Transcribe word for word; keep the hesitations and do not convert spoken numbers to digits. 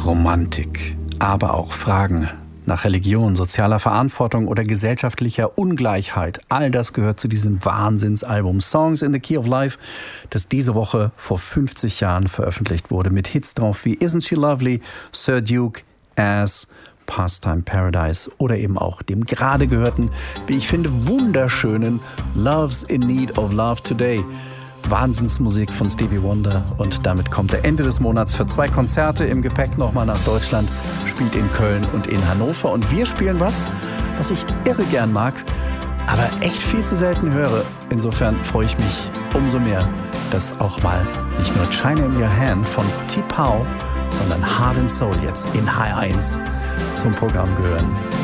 Romantik, aber auch Fragen nach Religion, sozialer Verantwortung oder gesellschaftlicher Ungleichheit. All das gehört zu diesem Wahnsinnsalbum Songs in the Key of Life, das diese Woche vor fünfzig Jahren veröffentlicht wurde, mit Hits drauf wie Isn't She Lovely, Sir Duke, As, Pastime Paradise oder eben auch dem gerade gehörten, wie ich finde, wunderschönen Love's in Need of Love Today. Wahnsinnsmusik von Stevie Wonder, und damit kommt er Ende des Monats für zwei Konzerte im Gepäck nochmal nach Deutschland, spielt in Köln und in Hannover, und wir spielen was, was ich irre gern mag, aber echt viel zu selten höre. Insofern freue ich mich umso mehr, dass auch mal nicht nur China in Your Hand von T-Pow, sondern Heart and Soul jetzt in H eins zum Programm gehören.